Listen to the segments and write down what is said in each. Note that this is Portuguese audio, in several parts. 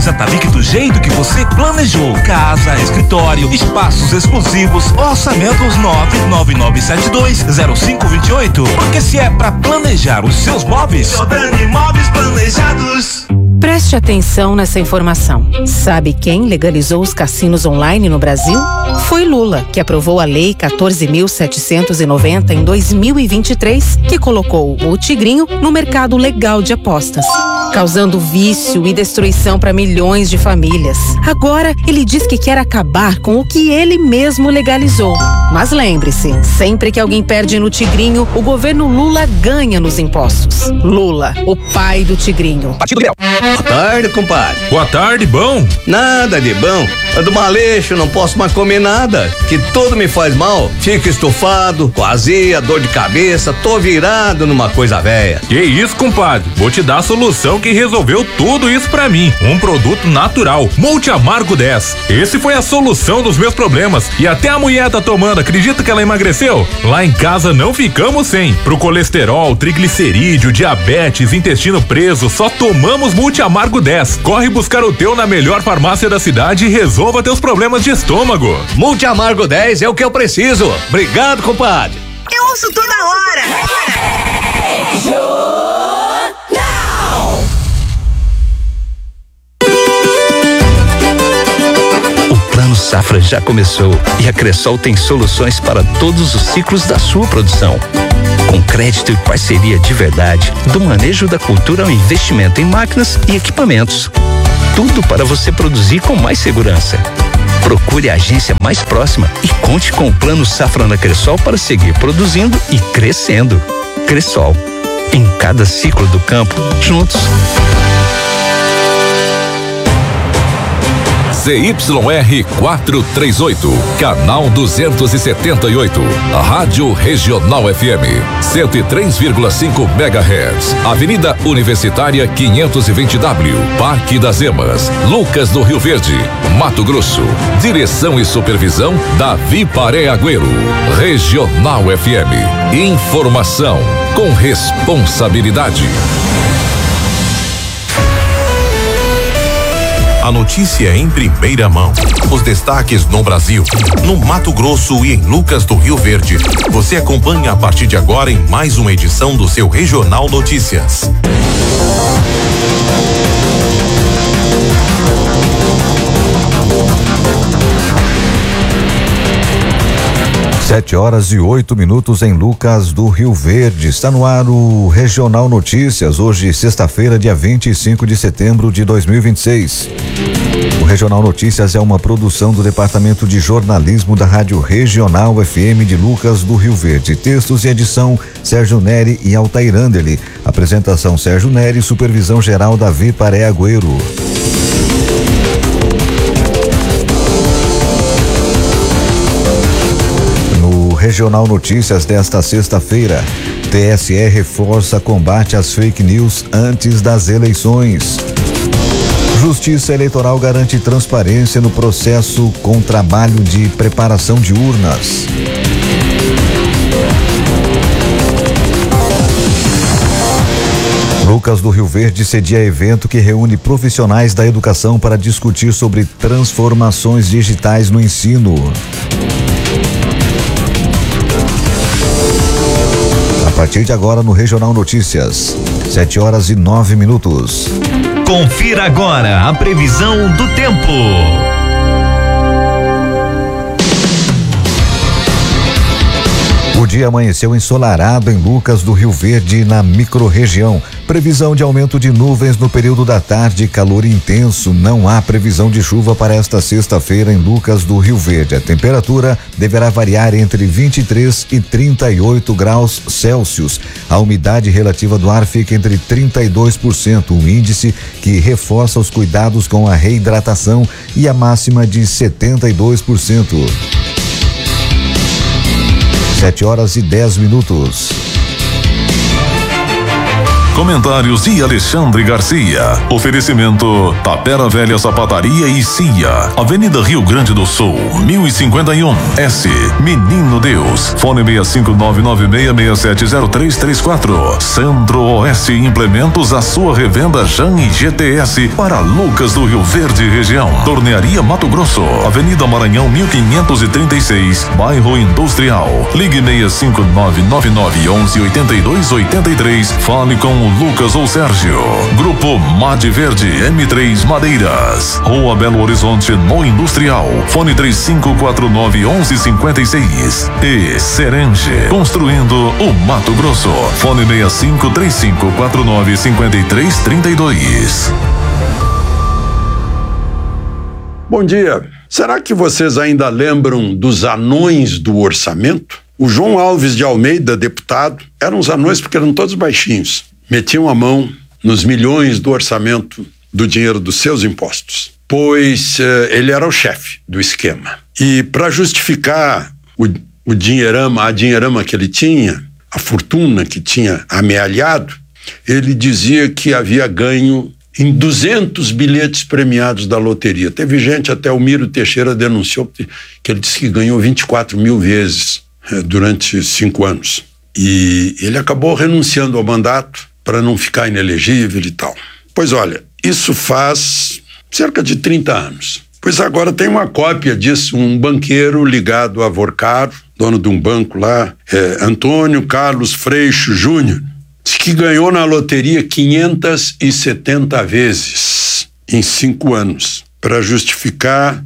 Exatamente do jeito que você planejou. Casa, escritório, espaços exclusivos, orçamentos 999720528. Porque se é pra planejar os seus móveis, Jordani Móveis Planejados. Preste atenção nessa informação. Sabe quem legalizou os cassinos online no Brasil? Foi Lula, que aprovou a Lei 14.790 em 2023, que colocou o Tigrinho no mercado legal de apostas, causando vício e destruição para milhões de famílias. Agora, ele diz que quer acabar com o que ele mesmo legalizou. Mas lembre-se, sempre que alguém perde no Tigrinho, o governo Lula ganha nos impostos. Lula, o pai do Tigrinho. Partido Liberal. Boa tarde, compadre. Boa tarde, bom? Nada de bom. Ando maleixo, não posso mais comer nada, que tudo me faz mal. Fico estufado, com azia, dor de cabeça, tô virado numa coisa velha. Que isso, compadre? Vou te dar a solução que resolveu tudo isso pra mim. Um produto natural, Multiamargo 10. Esse foi a solução dos meus problemas. E até a mulher tá tomando, acredita que ela emagreceu? Lá em casa não ficamos sem. Pro colesterol, triglicerídeo, diabetes, intestino preso, só tomamos Multiamargo 10. Corre buscar o teu na melhor farmácia da cidade e resolva teus problemas de estômago. Multiamargo 10 é o que eu preciso. Obrigado, compadre. Eu ouço toda hora. O Plano Safra já começou e a Cressol tem soluções para todos os ciclos da sua produção. Com crédito e parceria de verdade, do manejo da cultura ao investimento em máquinas e equipamentos. Tudo para você produzir com mais segurança. Procure a agência mais próxima e conte com o Plano Safra na Cressol para seguir produzindo e crescendo. Cressol, em cada ciclo do campo, juntos. ZYR 438, canal 278, Rádio Regional FM, 103,5 MHz, Avenida Universitária 520W, Parque das Emas, Lucas do Rio Verde, Mato Grosso. Direção e supervisão Davi Paré Agüero. Regional FM, informação com responsabilidade. A notícia em primeira mão. Os destaques no Brasil, no Mato Grosso e em Lucas do Rio Verde. Você acompanha a partir de agora em mais uma edição do seu Regional Notícias. 7h08 em Lucas do Rio Verde. Está no ar o Regional Notícias, hoje sexta-feira, dia 25 de setembro de 2026. O Regional Notícias é uma produção do Departamento de Jornalismo da Rádio Regional FM de Lucas do Rio Verde. Textos e edição Sérgio Neri e Altair Anderli. Apresentação Sérgio Neri, supervisão geral Davi Paré Agüero. Regional Notícias desta sexta-feira. TSE reforça combate às fake news antes das eleições. Justiça Eleitoral garante transparência no processo com trabalho de preparação de urnas. Lucas do Rio Verde cedia evento que reúne profissionais da educação para discutir sobre transformações digitais no ensino. A partir de agora no Regional Notícias, 7h09. Confira agora a previsão do tempo. O dia amanheceu ensolarado em Lucas do Rio Verde, na microrregião. Previsão de aumento de nuvens no período da tarde, calor intenso. Não há previsão de chuva para esta sexta-feira em Lucas do Rio Verde. A temperatura deverá variar entre 23 e 38 graus Celsius. A umidade relativa do ar fica entre 32%, um índice que reforça os cuidados com a reidratação, e a máxima de 72%. 7h10. Comentários de Alexandre Garcia. Oferecimento Tapera Velha Sapataria e CIA. Avenida Rio Grande do Sul, 1051 S. Menino Deus. Fone 65996670334. Centro Oeste Implementos, a sua revenda JAN e GTS para Lucas do Rio Verde região. Tornearia Mato Grosso. Avenida Maranhão 1536, bairro Industrial. Ligue 65999118283. Fale com o Lucas ou Sérgio. Grupo Made Verde M3 Madeiras. Rua Belo Horizonte no Industrial. Fone 3549-1156. E Serenge, construindo o Mato Grosso. Fone 653549-5332. Bom dia. Será que vocês ainda lembram dos anões do orçamento? O João Alves de Almeida, deputado, eram os anões porque eram todos baixinhos. Metiam a mão nos milhões do orçamento do dinheiro dos seus impostos. Pois ele era o chefe do esquema. E para justificar o dinheirama, a dinheirama que ele tinha, a fortuna que tinha amealhado, ele dizia que havia ganho em 200 bilhetes premiados da loteria. Teve gente, até o Miro Teixeira denunciou que ele disse que ganhou 24 mil vezes durante 5 anos. E ele acabou renunciando ao mandato para não ficar inelegível e tal. Pois olha, isso faz cerca de 30 anos. Pois agora tem uma cópia disso, um banqueiro ligado a Vorcaro, dono de um banco lá, Antônio Carlos Freixo Júnior, diz que ganhou na loteria 570 vezes em 5 anos, para justificar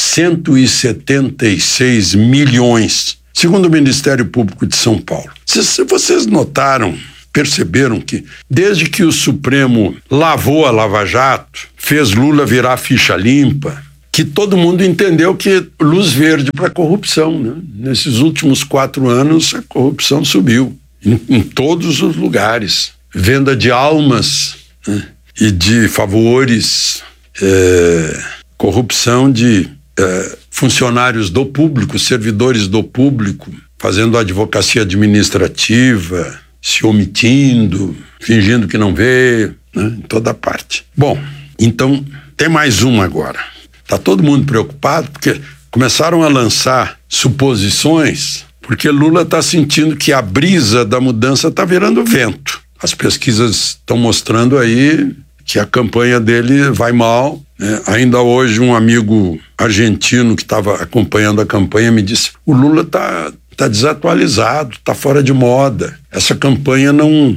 176 milhões, segundo o Ministério Público de São Paulo. Se vocês notaram, perceberam que desde que o Supremo lavou a Lava Jato, fez Lula virar ficha limpa, que todo mundo entendeu que luz verde para a corrupção, né? Nesses últimos 4 anos a corrupção subiu em todos os lugares, venda de almas, né? E de favores, corrupção de funcionários do público, servidores do público, fazendo advocacia administrativa, se omitindo, fingindo que não vê, né? Em toda parte. Bom, então tem mais uma agora. Está todo mundo preocupado porque começaram a lançar suposições, porque Lula está sentindo que a brisa da mudança está virando vento. As pesquisas estão mostrando aí que a campanha dele vai mal, né? Ainda hoje um amigo argentino que estava acompanhando a campanha me disse: o Lula está desatualizado, está fora de moda. Essa campanha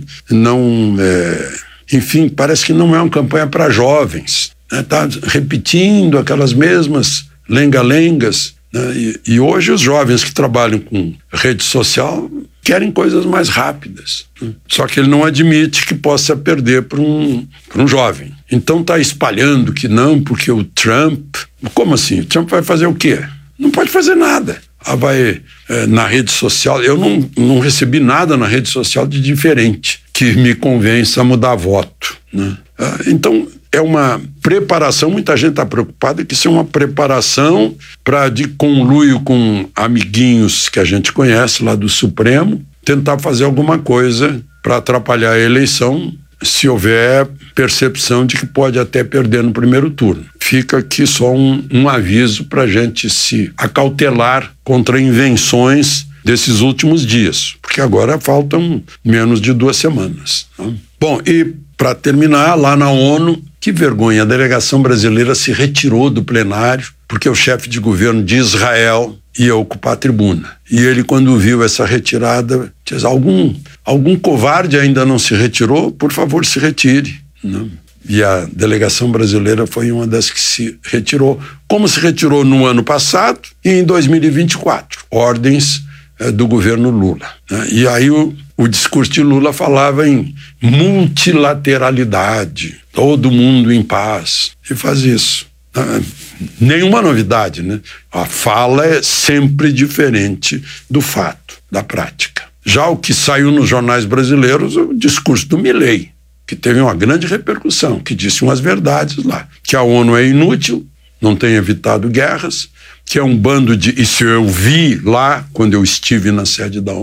enfim, parece que não é uma campanha para jovens. Está repetindo aquelas mesmas lenga-lengas, né? E hoje os jovens que trabalham com rede social querem coisas mais rápidas, né? Só que ele não admite que possa perder para um jovem. Então está espalhando que não, porque o Trump... Como assim? O Trump vai fazer o quê? Não pode fazer nada. Vai na rede social... Eu não recebi nada na rede social de diferente que me convença a mudar voto, né? Então... é uma preparação, muita gente está preocupada que isso é uma preparação para, de conluio com amiguinhos que a gente conhece lá do Supremo, tentar fazer alguma coisa para atrapalhar a eleição, se houver percepção de que pode até perder no primeiro turno. Fica aqui só um aviso para a gente se acautelar contra invenções desses últimos dias, porque agora faltam menos de 2 semanas. Né? Bom, e para terminar, lá na ONU, que vergonha, a delegação brasileira se retirou do plenário porque o chefe de governo de Israel ia ocupar a tribuna. E ele, quando viu essa retirada, diz: algum covarde ainda não se retirou? Por favor, se retire. Não. E a delegação brasileira foi uma das que se retirou, como se retirou no ano passado e em 2024, ordens do governo Lula. Né? E aí o discurso de Lula falava em multilateralidade, todo mundo em paz, e faz isso. Nenhuma novidade, né? A fala é sempre diferente do fato, da prática. Já o que saiu nos jornais brasileiros, o discurso do Milei, que teve uma grande repercussão, que disse umas verdades lá, que a ONU é inútil, não tem evitado guerras, que é um bando de... Isso eu vi lá, quando eu estive na sede da ONU,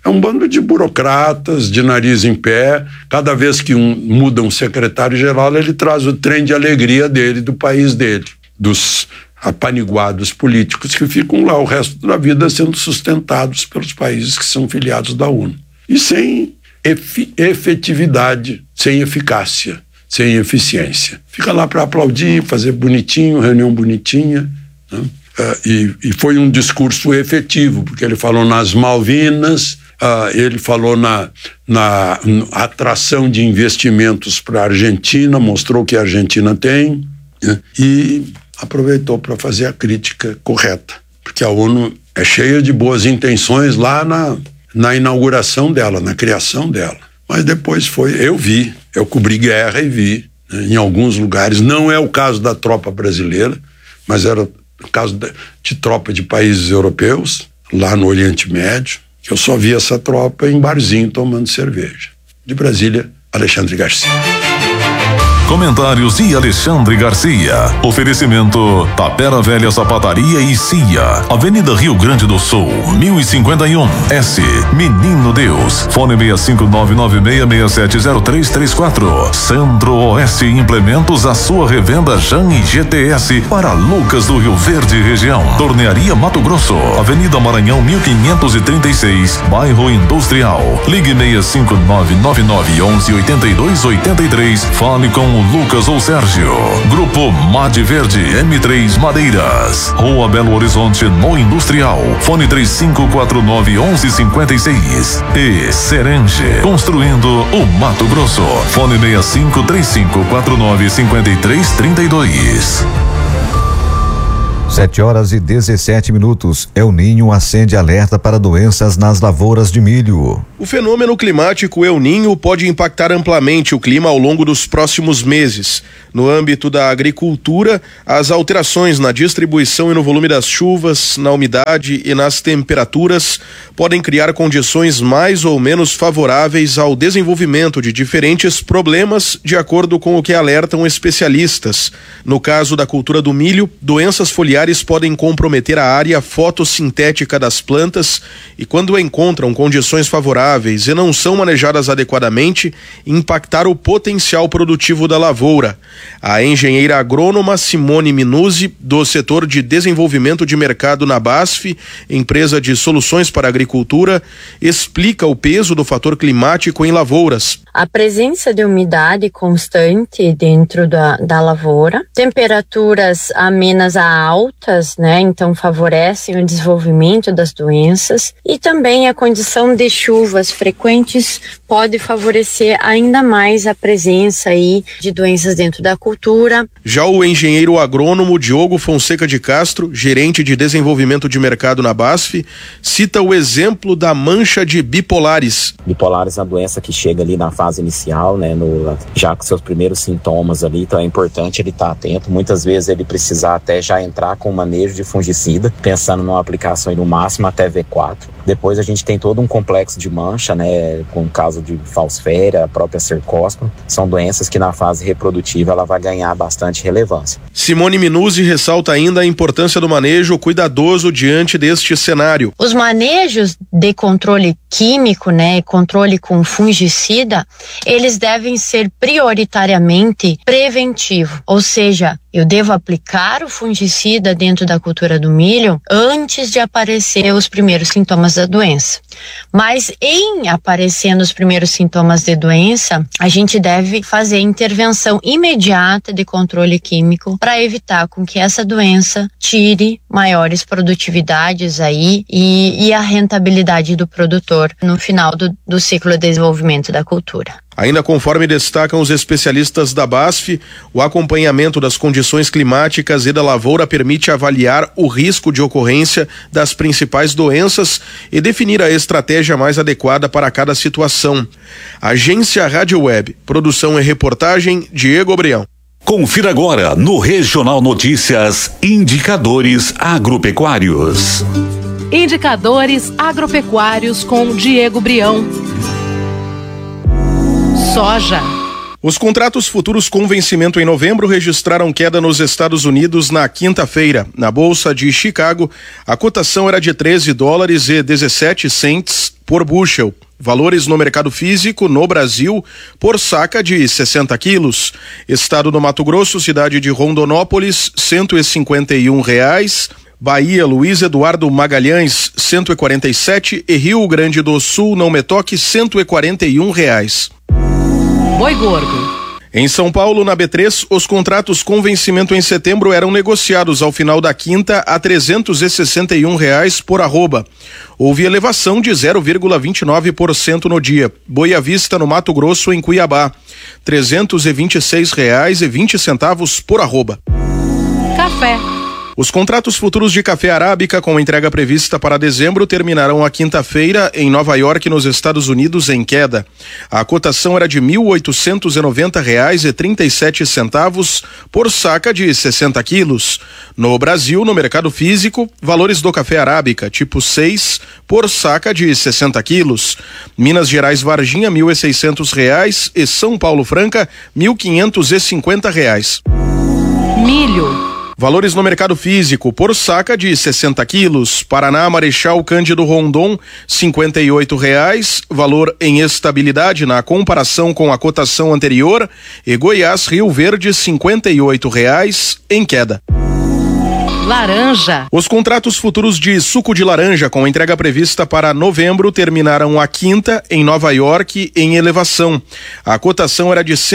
É um bando de burocratas, de nariz em pé. Cada vez que muda um secretário-geral, ele traz o trem de alegria dele, do país dele, dos apaniguados políticos que ficam lá o resto da vida sendo sustentados pelos países que são filiados da ONU. E sem efetividade, sem eficácia, sem eficiência. Fica lá para aplaudir, fazer bonitinho, reunião bonitinha, né? E foi um discurso efetivo, porque ele falou nas Malvinas, ele falou na atração de investimentos para a Argentina, mostrou que a Argentina tem, né? E aproveitou para fazer a crítica correta, porque a ONU é cheia de boas intenções lá na inauguração dela, na criação dela. Mas depois eu cobri guerra e vi, né, em alguns lugares, não é o caso da tropa brasileira, mas era o caso de tropa de países europeus, lá no Oriente Médio, que eu só vi essa tropa em barzinho tomando cerveja. De Brasília, Alexandre Garcia. Comentários de Alexandre Garcia. Oferecimento Tapera Velha Sapataria e CIA. Avenida Rio Grande do Sul, 1051 S. Menino Deus. Fone 65996670334. Centro-Oeste Implementos, a sua revenda Jan e GTS para Lucas do Rio Verde região. Tornearia Mato Grosso. Avenida Maranhão 1536, Bairro Industrial. Ligue 65999118283. Fale com o Lucas ou Sérgio. Grupo Made Verde M3 Madeiras. Rua Belo Horizonte no Industrial. Fone 3549-1156. E Serenge. Construindo o Mato Grosso. Fone 653549-5332. 7h17. El Ninho acende alerta para doenças nas lavouras de milho. O fenômeno climático El Ninho pode impactar amplamente o clima ao longo dos próximos meses. No âmbito da agricultura, as alterações na distribuição e no volume das chuvas, na umidade e nas temperaturas podem criar condições mais ou menos favoráveis ao desenvolvimento de diferentes problemas, de acordo com o que alertam especialistas. No caso da cultura do milho, doenças foliares podem comprometer a área fotossintética das plantas e, quando encontram condições favoráveis e não são manejadas adequadamente, impactar o potencial produtivo da lavoura. A engenheira agrônoma Simone Minuzzi, do setor de desenvolvimento de mercado na BASF, empresa de soluções para a agricultura, explica o peso do fator climático em lavouras. A presença de umidade constante dentro da lavoura, temperaturas amenas a altas, né? Então favorecem o desenvolvimento das doenças, e também a condição de chuvas frequentes pode favorecer ainda mais a presença aí de doenças dentro da cultura. Já o engenheiro agrônomo Diogo Fonseca de Castro, gerente de desenvolvimento de mercado na BASF, cita o exemplo da mancha de bipolares. Bipolares é uma doença que chega ali na fase inicial, né, já com seus primeiros sintomas ali, então é importante ele estar atento. Muitas vezes ele precisar até já entrar com manejo de fungicida, pensando numa aplicação aí no máximo até V4. Depois a gente tem todo um complexo de mancha, né, com o caso de falsféria, a própria cercóspora. São doenças que na fase reprodutiva ela vai ganhar bastante relevância. Simone Minuzzi ressalta ainda a importância do manejo cuidadoso diante deste cenário. Os manejos de controle químico, né, controle com fungicida, eles devem ser prioritariamente preventivo, ou seja, eu devo aplicar o fungicida dentro da cultura do milho antes de aparecer os primeiros sintomas da doença. Mas em aparecendo os primeiros sintomas de doença, a gente deve fazer intervenção imediata de controle químico para evitar com que essa doença tire maiores produtividades aí e a rentabilidade do produtor no final do ciclo de desenvolvimento da cultura. Ainda conforme destacam os especialistas da BASF, o acompanhamento das condições climáticas e da lavoura permite avaliar o risco de ocorrência das principais doenças e definir a estratégia mais adequada para cada situação. Agência Rádio Web, produção e reportagem, Diego Brião. Confira agora no Regional Notícias Indicadores Agropecuários. Indicadores Agropecuários com Diego Brião. Soja. Os contratos futuros com vencimento em novembro registraram queda nos Estados Unidos na quinta-feira. Na Bolsa de Chicago, a cotação era de $13,17 por bushel. Valores no mercado físico no Brasil por saca de 60 quilos. Estado do Mato Grosso, cidade de Rondonópolis, R$151. Bahia, Luiz Eduardo Magalhães, 147 e Rio Grande do Sul, Não Me Toque, R$141. Boi gordo. Em São Paulo, na B3, os contratos com vencimento em setembro eram negociados ao final da quinta a R$361 por arroba. Houve elevação de 0,29% no dia. Boi à vista no Mato Grosso, em Cuiabá, R$326,20 por arroba. Café. Os contratos futuros de café arábica com entrega prevista para dezembro terminarão a quinta-feira em Nova York, nos Estados Unidos, em queda. A cotação era de R$1.890,37 por saca de 60 quilos. No Brasil, no mercado físico, valores do café arábica tipo 6 por saca de 60 quilos. Minas Gerais Varginha, R$1.600 e São Paulo Franca, R$1.550. Milho. Valores no mercado físico por saca de 60 quilos. Paraná, Marechal Cândido Rondon, R$58. Valor em estabilidade na comparação com a cotação anterior. E Goiás, Rio Verde, R$58 em queda. Laranja. Os contratos futuros de suco de laranja com entrega prevista para novembro terminaram a quinta em Nova York em elevação. A cotação era de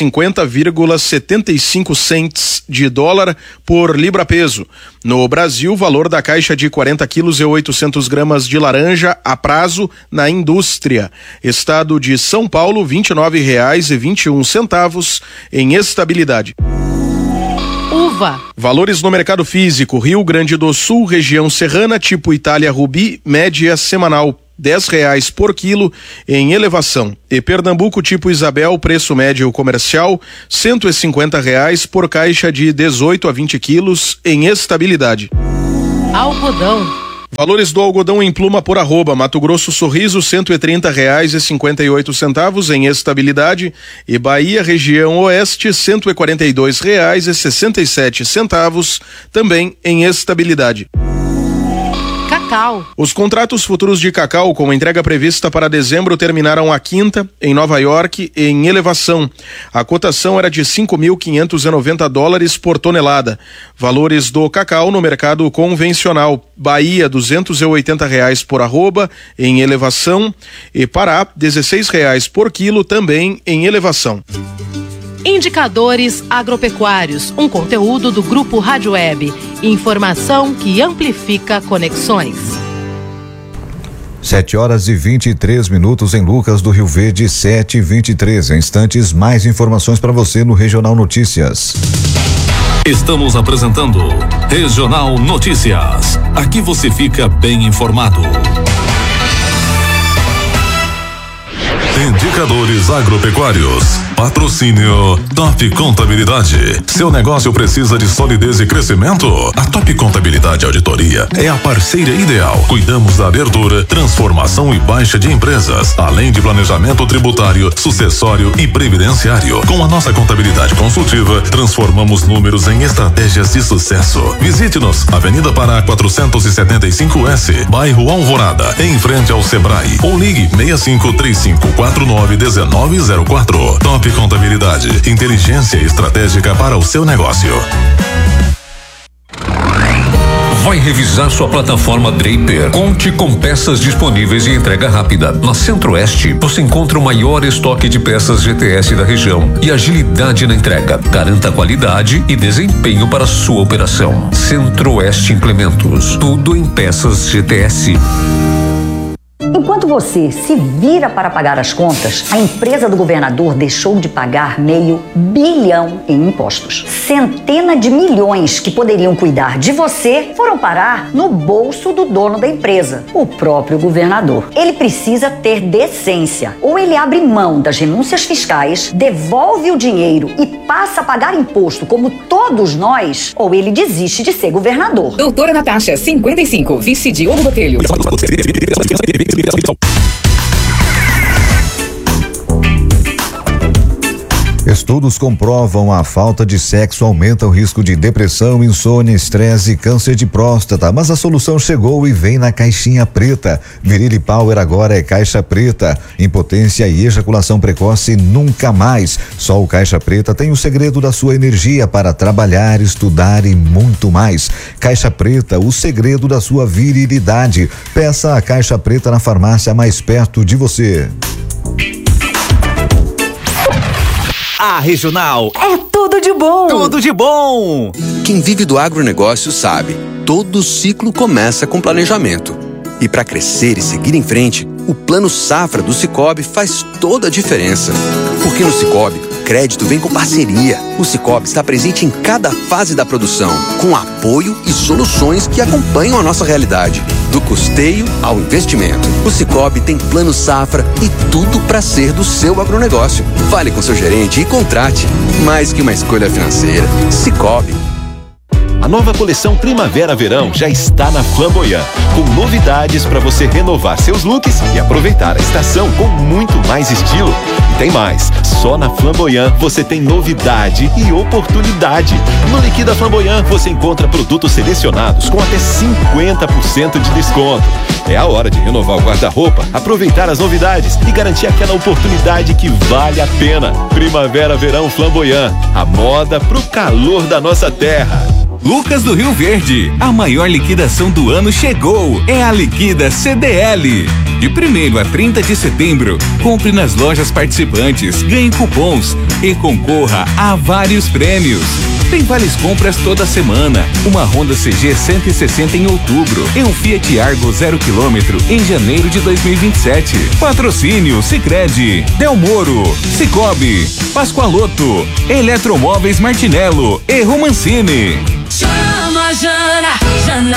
150,75 cents de dólar por libra-peso. No Brasil, o valor da caixa de 40 quilos e 800 gramas de laranja a prazo na indústria. Estado de São Paulo, R$29,21 em estabilidade. Uva. Valores no mercado físico: Rio Grande do Sul, região serrana, tipo Itália Rubi, média semanal, R$10 por quilo em elevação. E Pernambuco, tipo Isabel, preço médio comercial, R$150 por caixa de 18 a 20 quilos em estabilidade. Algodão. Valores do algodão em pluma por arroba: Mato Grosso Sorriso, R$130,58 em estabilidade. E Bahia, região oeste, R$142,67 também em estabilidade. Cacau. Os contratos futuros de cacau com entrega prevista para dezembro terminaram a quinta em Nova York em elevação. A cotação era de $5.590 por tonelada. Valores do cacau no mercado convencional: Bahia, R$280 por arroba em elevação. E Pará, R$16 por quilo também em elevação. Indicadores agropecuários, um conteúdo do Grupo Rádio Web. Informação que amplifica conexões. 7h23 em Lucas do Rio Verde, 7h23. Em instantes, mais informações para você no Regional Notícias. Estamos apresentando Regional Notícias. Aqui você fica bem informado. Indicadores agropecuários. Patrocínio Top Contabilidade. Seu negócio precisa de solidez e crescimento? A Top Contabilidade Auditoria é a parceira ideal. Cuidamos da abertura, transformação e baixa de empresas, além de planejamento tributário, sucessório e previdenciário. Com a nossa contabilidade consultiva, transformamos números em estratégias de sucesso. Visite-nos, Avenida Pará 475S, bairro Alvorada, em frente ao Sebrae. Ou ligue 6535491904. Top Contabilidade, inteligência estratégica para o seu negócio. Vai revisar sua plataforma Draper? Conte com peças disponíveis e entrega rápida. Na Centro-Oeste, você encontra o maior estoque de peças GTS da região e agilidade na entrega. Garanta qualidade e desempenho para sua operação. Centro-Oeste Implementos. Tudo em peças GTS. Enquanto você se vira para pagar as contas, a empresa do governador deixou de pagar R$500 bilhão em impostos. Centenas de milhões que poderiam cuidar de você foram parar no bolso do dono da empresa, o próprio governador. Ele precisa ter decência. Ou ele abre mão das renúncias fiscais, devolve o dinheiro e passa a pagar imposto como todos nós, ou ele desiste de ser governador. Doutora Natasha, 55, vice de Ouro Botelho. Estudos comprovam a falta de sexo aumenta o risco de depressão, insônia, estresse e câncer de próstata, mas a solução chegou e vem na caixinha preta. Virile Power agora é caixa preta. Impotência e ejaculação precoce nunca mais. Só o caixa preta tem o segredo da sua energia para trabalhar, estudar e muito mais. Caixa preta, o segredo da sua virilidade. Peça a caixa preta na farmácia mais perto de você. A Regional é tudo de bom. Tudo de bom. Quem vive do agronegócio sabe, todo ciclo começa com planejamento. E para crescer e seguir em frente, o Plano Safra do Sicoob faz toda a diferença. Porque no Sicoob, crédito vem com parceria. O Sicoob está presente em cada fase da produção, com apoio e soluções que acompanham a nossa realidade. Do custeio ao investimento. O Sicoob tem Plano Safra e tudo para ser do seu agronegócio. Fale com seu gerente e contrate. Mais que uma escolha financeira. Sicoob. A nova coleção Primavera-Verão já está na Flamboyant, com novidades para você renovar seus looks e aproveitar a estação com muito mais estilo. E tem mais, só na Flamboyant você tem novidade e oportunidade. No Liquida Flamboyant você encontra produtos selecionados com até 50% de desconto. É a hora de renovar o guarda-roupa, aproveitar as novidades e garantir aquela oportunidade que vale a pena. Primavera-Verão Flamboyant, a moda pro calor da nossa terra. Lucas do Rio Verde, a maior liquidação do ano chegou. É a Liquida CDL. De 1º a 30 de setembro, compre nas lojas participantes, ganhe cupons e concorra a vários prêmios. Tem vales compras toda semana, uma Honda CG 160 em outubro e um Fiat Argo 0 km em janeiro de 2027. Patrocínio Sicredi, Del Moro, Sicoob, Pascoaloto, Eletromóveis Martinello e Romancini. Chama Janaína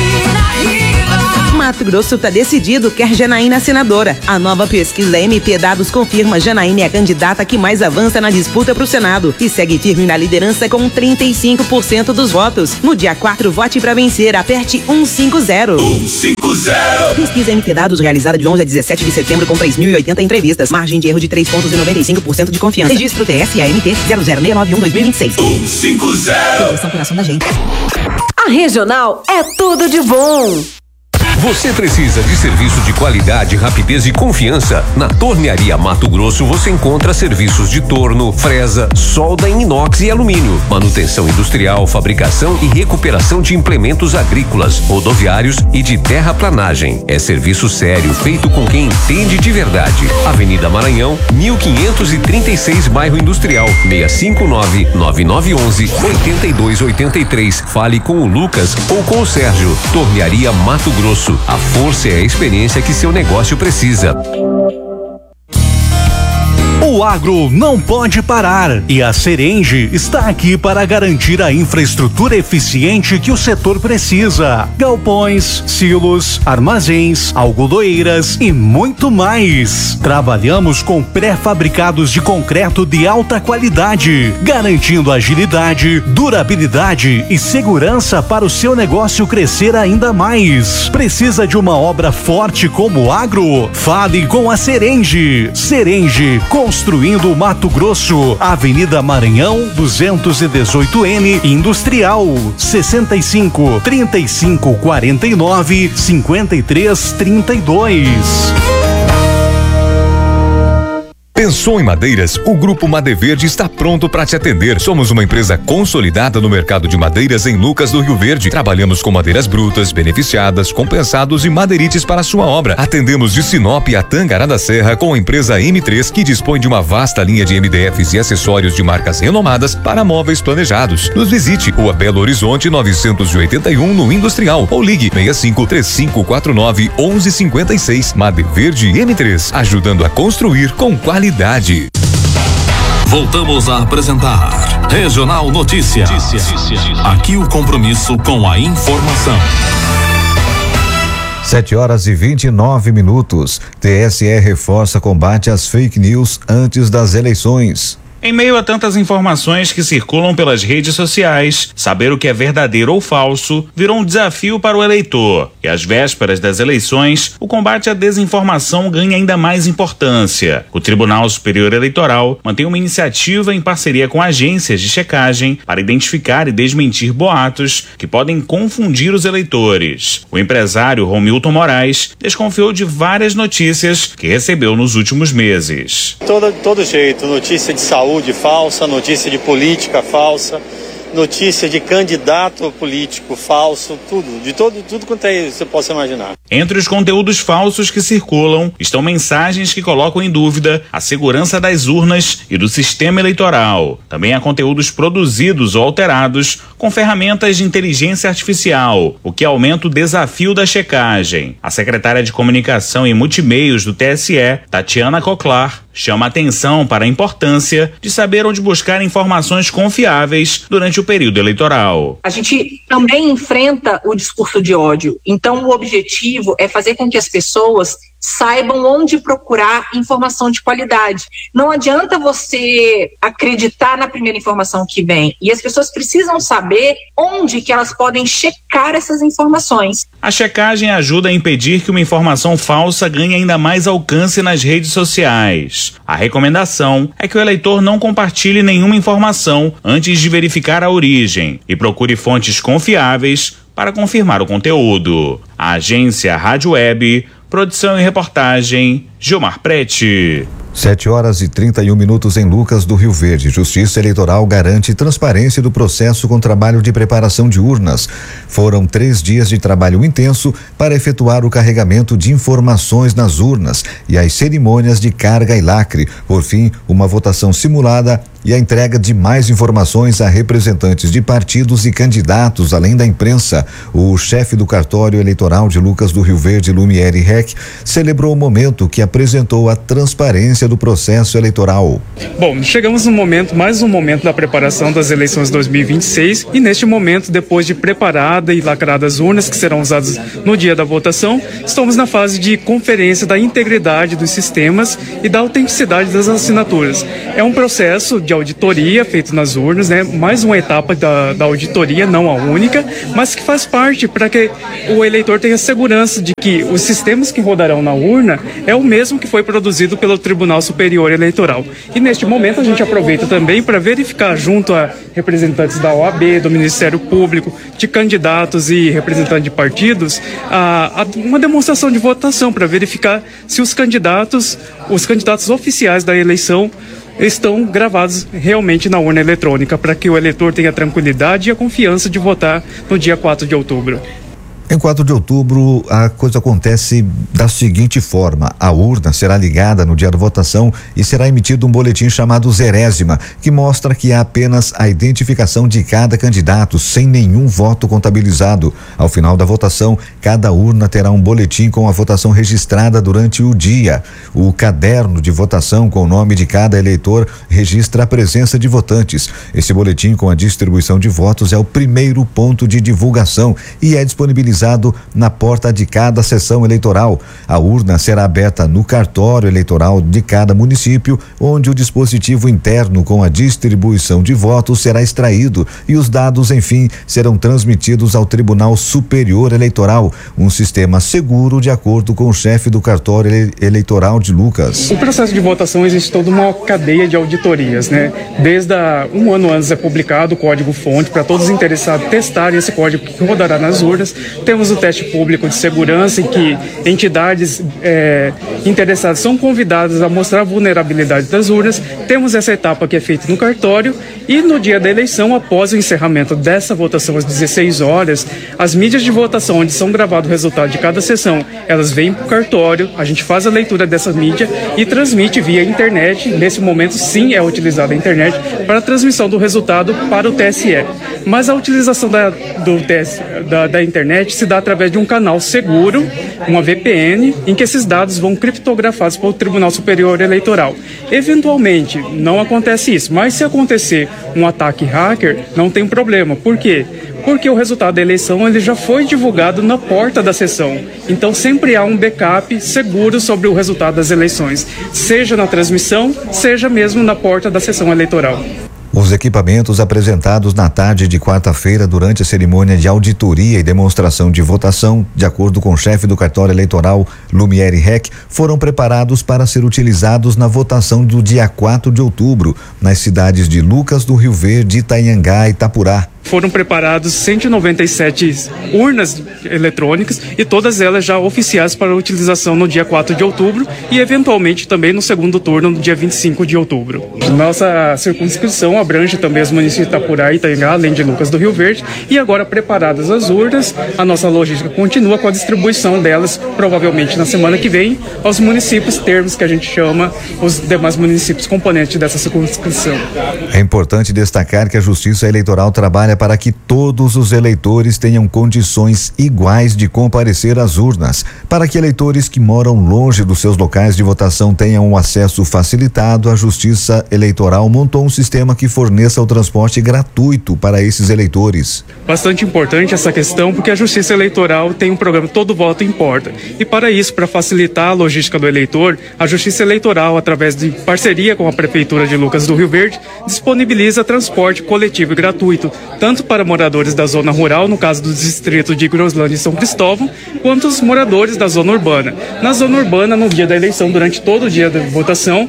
Riva. Mato Grosso tá decidido, quer Janaína senadora. A nova pesquisa MP Dados confirma Janaína é a candidata que mais avança na disputa pro Senado e segue firme na liderança com 35% dos votos. No dia 4, vote pra vencer, aperte 150. 150. Pesquisa MP Dados realizada de 11 a 17 de setembro com 3.080 entrevistas. Margem de erro de 3,95% de confiança. Registro TSAMT 00691-2026. 150. Atenção, coração da gente. A Regional é tudo de bom. Você precisa de serviço de qualidade, rapidez e confiança? Na Tornearia Mato Grosso você encontra serviços de torno, fresa, solda em inox e alumínio, manutenção industrial, fabricação e recuperação de implementos agrícolas, rodoviários e de terraplanagem. É serviço sério, feito com quem entende de verdade. Avenida Maranhão, 1536, bairro Industrial, 659-9911-8283. Fale com o Lucas ou com o Sérgio. Tornearia Mato Grosso. A força é a experiência que seu negócio precisa. O agro não pode parar e a Serenge está aqui para garantir a infraestrutura eficiente que o setor precisa. Galpões, silos, armazéns, algodoeiras e muito mais. Trabalhamos com pré-fabricados de concreto de alta qualidade, garantindo agilidade, durabilidade e segurança para o seu negócio crescer ainda mais. Precisa de uma obra forte como o agro? Fale com a Serenge. Serenge, construindo Mato Grosso, Avenida Maranhão, 218N, Industrial, 65-3549-5332. Pensou em madeiras? O Grupo Madeverde está pronto para te atender. Somos uma empresa consolidada no mercado de madeiras em Lucas do Rio Verde. Trabalhamos com madeiras brutas, beneficiadas, compensados e madeirites para sua obra. Atendemos de Sinop a Tangará da Serra com a empresa M3, que dispõe de uma vasta linha de MDFs e acessórios de marcas renomadas para móveis planejados. Nos visite, Rua Belo Horizonte 981 no Industrial ou ligue 65-3549-1156. Madeverde M3, ajudando a construir com qualidade. Voltamos a apresentar Regional Notícias. Aqui o compromisso com a informação. 7h29. TSE reforça combate às fake news antes das eleições. Em meio a tantas informações que circulam pelas redes sociais, saber o que é verdadeiro ou falso virou um desafio para o eleitor. E às vésperas das eleições, o combate à desinformação ganha ainda mais importância. O Tribunal Superior Eleitoral mantém uma iniciativa em parceria com agências de checagem para identificar e desmentir boatos que podem confundir os eleitores. O empresário Romilton Moraes desconfiou de várias notícias que recebeu nos últimos meses. Todo jeito, notícia de saúde falsa, notícia de política falsa, notícia de candidato político falso, tudo quanto é isso você possa imaginar. Entre os conteúdos falsos que circulam estão mensagens que colocam em dúvida a segurança das urnas e do sistema eleitoral. Também há conteúdos produzidos ou alterados com ferramentas de inteligência artificial, o que aumenta o desafio da checagem. A secretária de Comunicação e Multimeios do TSE, Tatiana Coclar, chama atenção para a importância de saber onde buscar informações confiáveis durante o período eleitoral. A gente também enfrenta o discurso de ódio, então o objetivo é fazer com que as pessoas saibam onde procurar informação de qualidade. Não adianta você acreditar na primeira informação que vem, e as pessoas precisam saber onde que elas podem checar essas informações. A checagem ajuda a impedir que uma informação falsa ganhe ainda mais alcance nas redes sociais. A recomendação é que o eleitor não compartilhe nenhuma informação antes de verificar a origem e procure fontes confiáveis para confirmar o conteúdo. A agência Rádio Web, produção e reportagem, Gilmar Prete. 7h31 em Lucas do Rio Verde. Justiça Eleitoral garante transparência do processo com trabalho de preparação de urnas. Foram 3 dias de trabalho intenso para efetuar o carregamento de informações nas urnas e as cerimônias de carga e lacre. Por fim, uma votação simulada e a entrega de mais informações a representantes de partidos e candidatos, além da imprensa. O chefe do cartório eleitoral de Lucas do Rio Verde, Lumiere Rec, celebrou o momento que apresentou a transparência do processo eleitoral. Bom, chegamos no momento, mais um momento da preparação das eleições 2026 e neste momento, depois de preparada e lacrada as urnas que serão usadas no dia da votação, estamos na fase de conferência da integridade dos sistemas e da autenticidade das assinaturas. É um processo de auditoria feito nas urnas, né? Mais uma etapa da auditoria, não a única, mas que faz parte para que o eleitor tenha segurança de que os sistemas que rodarão na urna é o mesmo que foi produzido pelo Tribunal Superior Eleitoral. E neste momento a gente aproveita também para verificar junto a representantes da OAB, do Ministério Público, de candidatos e representantes de partidos, uma demonstração de votação para verificar se os candidatos oficiais da eleição estão gravados realmente na urna eletrônica, para que o eleitor tenha tranquilidade e a confiança de votar no dia 4 de outubro. Em 4 de outubro, a coisa acontece da seguinte forma: a urna será ligada no dia da votação e será emitido um boletim chamado Zerésima, que mostra que há apenas a identificação de cada candidato, sem nenhum voto contabilizado. Ao final da votação, cada urna terá um boletim com a votação registrada durante o dia. O caderno de votação com o nome de cada eleitor registra a presença de votantes. Esse boletim com a distribuição de votos é o primeiro ponto de divulgação e é disponibilizado na porta de cada sessão eleitoral. A urna será aberta no cartório eleitoral de cada município, onde o dispositivo interno com a distribuição de votos será extraído e os dados, enfim, serão transmitidos ao Tribunal Superior Eleitoral, um sistema seguro, de acordo com o chefe do cartório eleitoral de Lucas. O processo de votação existe toda uma cadeia de auditorias, né? Desde um ano antes é publicado o código-fonte para todos os interessados testarem esse código que rodará nas urnas. Temos o teste público de segurança, em que entidades interessadas são convidadas a mostrar a vulnerabilidade das urnas. Temos essa etapa que é feita no cartório e no dia da eleição, após o encerramento dessa votação às 16 horas, as mídias de votação, onde são gravados o resultado de cada sessão, elas vêm para o cartório, a gente faz a leitura dessa mídia e transmite via internet. Nesse momento, sim, é utilizada a internet para a transmissão do resultado para o TSE. Mas a utilização da internet se dá através de um canal seguro, uma VPN, em que esses dados vão criptografados pelo Tribunal Superior Eleitoral. Eventualmente, não acontece isso, mas se acontecer um ataque hacker, não tem problema. Por quê? porque o resultado da eleição ele já foi divulgado na porta da sessão. Então sempre há um backup seguro sobre o resultado das eleições, seja na transmissão, seja mesmo na porta da sessão eleitoral. Os equipamentos apresentados na tarde de quarta-feira durante a cerimônia de auditoria e demonstração de votação, de acordo com o chefe do cartório eleitoral, Lumiere Rec, foram preparados para ser utilizados na votação do dia 4 de outubro, nas cidades de Lucas do Rio Verde, Itanhangá e Itapurá. Foram preparados 197 urnas eletrônicas e todas elas já oficiais para utilização no dia 4 de outubro e eventualmente também no segundo turno no dia 25 de outubro. Nossa circunscrição abrange também os municípios de Itapurá e Itanhangá, além de Lucas do Rio Verde, e agora preparadas as urnas, a nossa logística continua com a distribuição delas, provavelmente na semana que vem, aos municípios termos que a gente chama os demais municípios componentes dessa circunscrição. É importante destacar que a Justiça Eleitoral trabalha para que todos os eleitores tenham condições iguais de comparecer às urnas, para que eleitores que moram longe dos seus locais de votação tenham um acesso facilitado. A Justiça Eleitoral montou um sistema que forneça o transporte gratuito para esses eleitores. Bastante importante essa questão, porque a Justiça Eleitoral tem um programa Todo Voto Importa. E para isso, para facilitar a logística do eleitor, a Justiça Eleitoral, através de parceria com a Prefeitura de Lucas do Rio Verde, disponibiliza transporte coletivo e gratuito, tanto para moradores da zona rural, no caso do distrito de Groslândia e São Cristóvão, quanto os moradores da zona urbana. Na zona urbana, no dia da eleição, durante todo o dia da votação,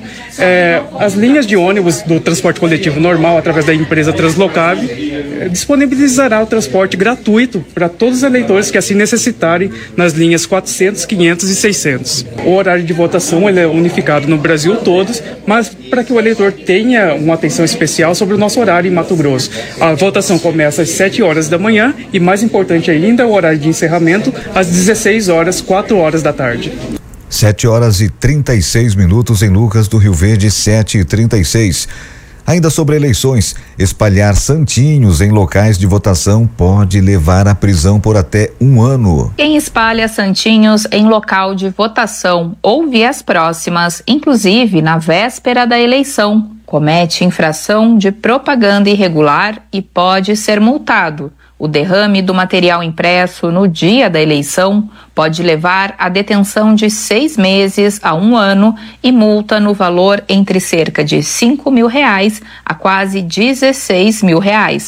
as linhas de ônibus do transporte coletivo normal, através da empresa Translocave, disponibilizará o transporte gratuito para todos os eleitores que assim necessitarem nas linhas 400, 500 e 600. O horário de votação ele é unificado no Brasil todo, mas para que o eleitor tenha uma atenção especial sobre o nosso horário em Mato Grosso. A votação começa às 7 horas da manhã e, mais importante ainda, o horário de encerramento às 16 horas, 4 horas da tarde. 7 horas e 36 minutos em Lucas do Rio Verde, 7h36. Ainda sobre eleições, espalhar santinhos em locais de votação pode levar à prisão por até 1 ano. Quem espalha santinhos em local de votação ou vias próximas, inclusive na véspera da eleição, comete infração de propaganda irregular e pode ser multado. O derrame do material impresso no dia da eleição pode levar à detenção de 6 meses a 1 ano e multa no valor entre cerca de R$5 mil a quase R$16 mil.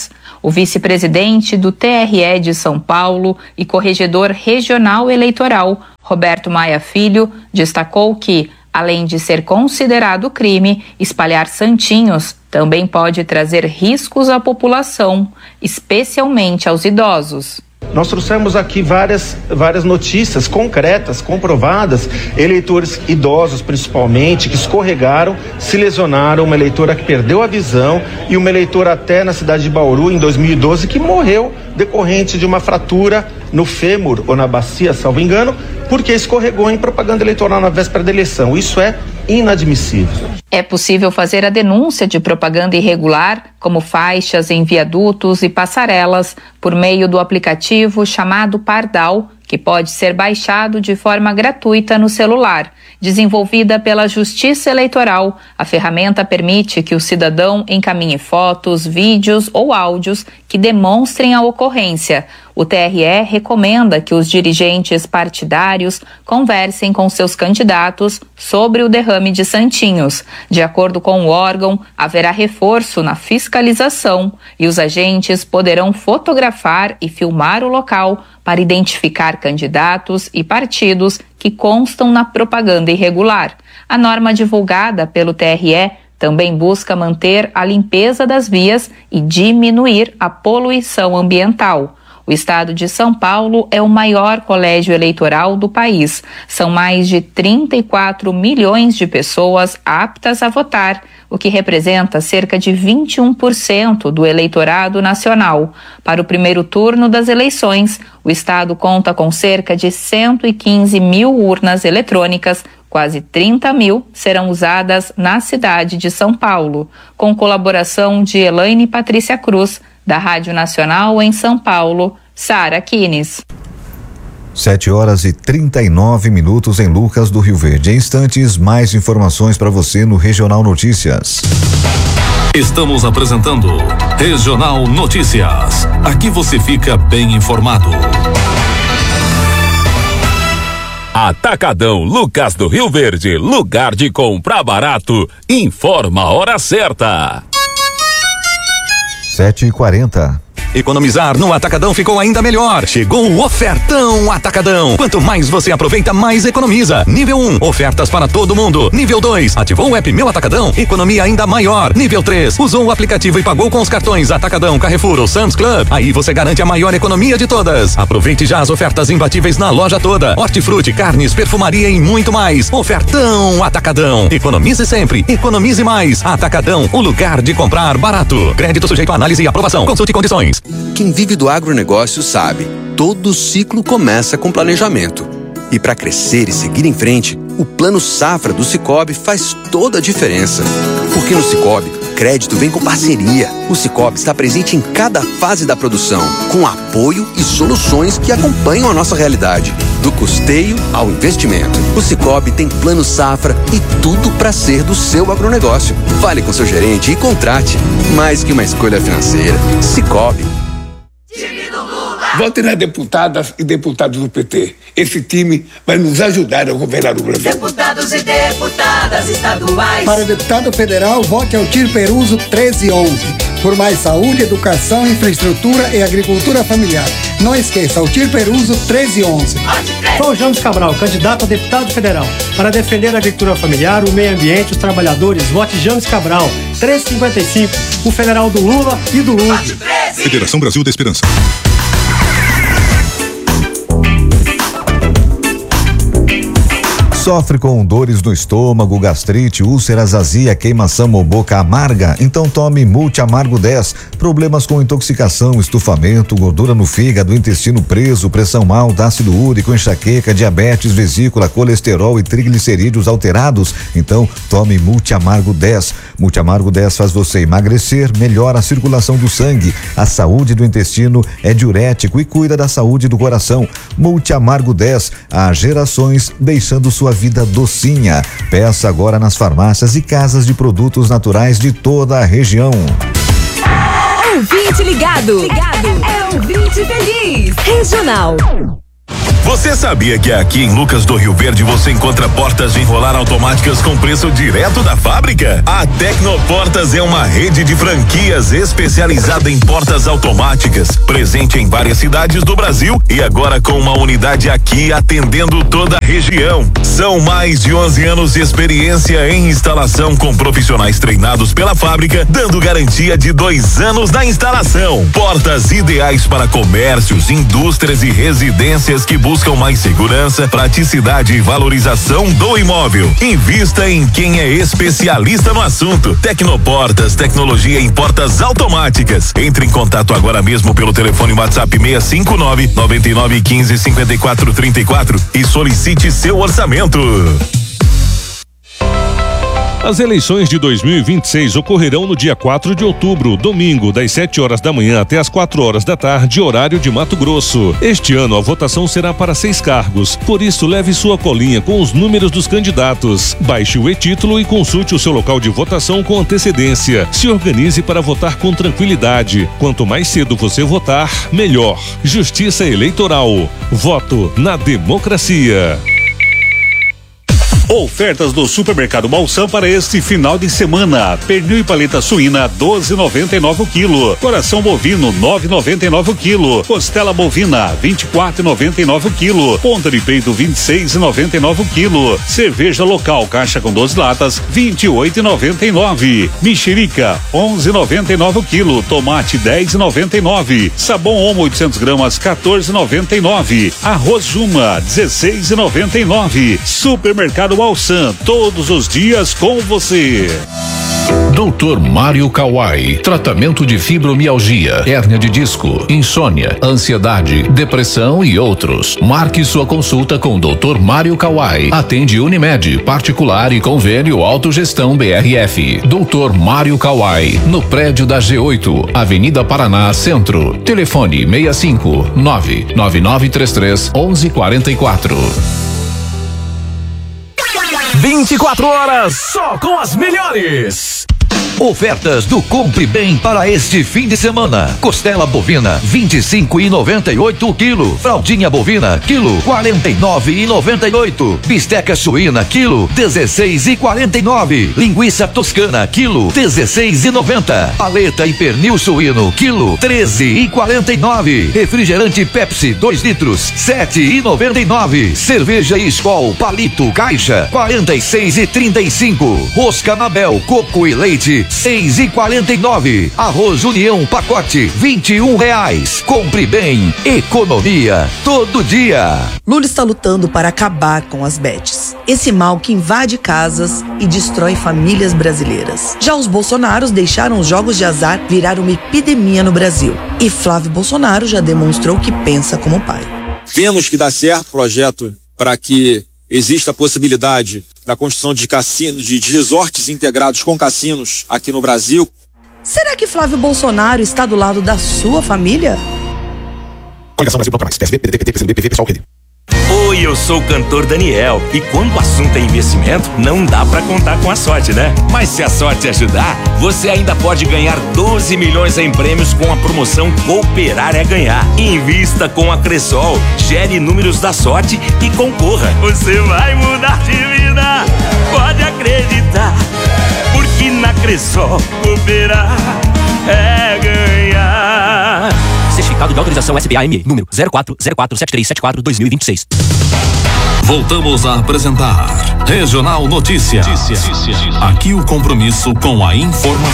O vice-presidente do TRE de São Paulo e corregedor regional eleitoral, Roberto Maia Filho, destacou que, além de ser considerado crime, espalhar santinhos também pode trazer riscos à população, especialmente aos idosos. Nós trouxemos aqui várias notícias concretas, comprovadas, eleitores idosos principalmente, que escorregaram, se lesionaram, uma eleitora que perdeu a visão e uma eleitora até na cidade de Bauru, em 2012, que morreu decorrente de uma fratura no fêmur ou na bacia, salvo engano, porque escorregou em propaganda eleitoral na véspera da eleição. Isso é inadmissível. É possível fazer a denúncia de propaganda irregular, como faixas em viadutos e passarelas, por meio do aplicativo chamado Pardal, que pode ser baixado de forma gratuita no celular. Desenvolvida pela Justiça Eleitoral, a ferramenta permite que o cidadão encaminhe fotos, vídeos ou áudios que demonstrem a ocorrência. O TRE recomenda que os dirigentes partidários conversem com seus candidatos sobre o derrame de santinhos. De acordo com o órgão, haverá reforço na fiscalização e os agentes poderão fotografar e filmar o local para identificar candidatos e partidos que constam na propaganda irregular. A norma divulgada pelo TRE também busca manter a limpeza das vias e diminuir a poluição ambiental. O estado de São Paulo é o maior colégio eleitoral do país. São mais de 34 milhões de pessoas aptas a votar, o que representa cerca de 21% do eleitorado nacional. Para o primeiro turno das eleições, o estado conta com cerca de 115 mil urnas eletrônicas. Quase 30 mil serão usadas na cidade de São Paulo, com colaboração de Elaine Patrícia Cruz, da Rádio Nacional em São Paulo, Sara Kines. 7 horas e 39 minutos em Lucas do Rio Verde. Em instantes, mais informações para você no Regional Notícias. Estamos apresentando Regional Notícias. Aqui você fica bem informado. Atacadão Lucas do Rio Verde, lugar de comprar barato. Informa a hora certa. 7h40. Economizar no Atacadão ficou ainda melhor. Chegou o Ofertão Atacadão. Quanto mais você aproveita, mais economiza. Nível 1, ofertas para todo mundo. Nível 2, ativou o app Meu Atacadão, economia ainda maior. Nível 3, usou o aplicativo e pagou com os cartões Atacadão, Carrefour ou Sam's Club. Aí você garante a maior economia de todas. Aproveite já as ofertas imbatíveis na loja toda. Hortifruti, carnes, perfumaria e muito mais. Ofertão Atacadão. Economize sempre, economize mais. Atacadão, o lugar de comprar barato. Crédito sujeito a análise e aprovação. Consulte condições. Quem vive do agronegócio sabe, todo ciclo começa com planejamento. E para crescer e seguir em frente, o Plano Safra do Sicoob faz toda a diferença. Porque no Sicoob, crédito vem com parceria. O Sicoob está presente em cada fase da produção, com apoio e soluções que acompanham a nossa realidade. Do custeio ao investimento. O Sicoob tem Plano Safra e tudo para ser do seu agronegócio. Fale com seu gerente e contrate. Mais que uma escolha financeira. Sicoob. Vote nas deputadas e deputados do PT. Esse time vai nos ajudar a governar o Brasil. Deputados e deputadas estaduais. Para deputado federal, vote Altir Peruso 1311. Por mais saúde, educação, infraestrutura e agricultura familiar. Não esqueça, Altir Peruso 1311. Sou James Cabral, candidato a deputado federal. Para defender a agricultura familiar, o meio ambiente, os trabalhadores, vote James Cabral 355. O federal do Lula e do Lula. Federação Brasil da Esperança. Sofre com dores no estômago, gastrite, úlceras, azia, queimação ou boca amarga? Então tome Multi Amargo 10. Problemas com intoxicação, estufamento, gordura no fígado, intestino preso, pressão alta, ácido úrico, enxaqueca, diabetes, vesícula, colesterol e triglicerídeos alterados? Então tome Multi Amargo 10. Multi Amargo 10 faz você emagrecer, melhora a circulação do sangue, a saúde do intestino, é diurético e cuida da saúde do coração. Multi Amargo 10, há gerações deixando sua vida docinha. Peça agora nas farmácias e casas de produtos naturais de toda a região. Ouvinte ligado. É ouvinte feliz. Regional. Você sabia que aqui em Lucas do Rio Verde você encontra portas de enrolar automáticas com preço direto da fábrica? A Tecnoportas é uma rede de franquias especializada em portas automáticas, presente em várias cidades do Brasil e agora com uma unidade aqui atendendo toda a região. São mais de 11 anos de experiência em instalação com profissionais treinados pela fábrica, dando garantia de 2 anos na instalação. Portas ideais para comércios, indústrias e residências que buscam mais segurança, praticidade e valorização do imóvel. Invista em quem é especialista no assunto. Tecnoportas, tecnologia em portas automáticas. Entre em contato agora mesmo pelo telefone WhatsApp 659-9915-5434 e solicite seu orçamento. As eleições de 2026 ocorrerão no dia 4 de outubro, domingo, das 7 horas da manhã até as 4 horas da tarde, horário de Mato Grosso. Este ano a votação será para 6 cargos, por isso leve sua colinha com os números dos candidatos. Baixe o e-título e consulte o seu local de votação com antecedência. Se organize para votar com tranquilidade. Quanto mais cedo você votar, melhor. Justiça Eleitoral. Voto na democracia. Ofertas do Supermercado Balsam para este final de semana. Pernil e paleta suína 12,99 o quilo. Coração bovino 9,99 o quilo. Costela bovina 24,99 o quilo. Ponta de peito 26,99 o quilo. Cerveja local caixa com 12 latas 28,99. Mexerica 11,99 o quilo. Tomate 10,99. Sabão Omo 800 gramas 14,99. Arroz Juma 16,99. Supermercado Balsam, todos os dias com você. Dr. Mário Kawai, tratamento de fibromialgia, hérnia de disco, insônia, ansiedade, depressão e outros. Marque sua consulta com Dr. Mário Kawai. Atende Unimed, particular e convênio Autogestão BRF. Dr. Mário Kawai, no prédio da G8, Avenida Paraná, Centro. Telefone 65 99933 1144. 24 horas só com as melhores. Ofertas do Compre Bem para este fim de semana. Costela bovina 25,98 quilo. Fraldinha bovina quilo 49,98. Bisteca suína quilo 16,49. Linguiça toscana quilo 16,90. Paleta e pernil suíno quilo 13,49. Refrigerante Pepsi 2 litros 7,99. Cerveja Skol palito caixa 46,35. Rosca Anabel coco e leite 6,49. Arroz União pacote R$21. Compre bem, economia todo dia. Lula está lutando para acabar com as bets, esse mal que invade casas e destrói famílias brasileiras. Já os Bolsonaros deixaram os jogos de azar virar uma epidemia no Brasil. E Flávio Bolsonaro já demonstrou que pensa como pai. Vemos que dá certo o projeto para que existe a possibilidade da construção de cassinos, de resorts integrados com cassinos aqui no Brasil. Será que Flávio Bolsonaro está do lado da sua família? Coligação Brasil Bloco Mais, PSB, PDT, PT, PCdoB, PV, PSOL, RD. Oi, eu sou o cantor Daniel. E quando o assunto é investimento, não dá pra contar com a sorte, né? Mas se a sorte ajudar, você ainda pode ganhar 12 milhões em prêmios com a promoção Cooperar é Ganhar. Invista com a Cressol, gere números da sorte e concorra. Você vai mudar de vida, pode acreditar. Porque na Cressol, cooperar é ganhar. Certificado de autorização SBAME, número 04047374-2026. Voltamos a apresentar Regional Notícias. Aqui o compromisso com a informação.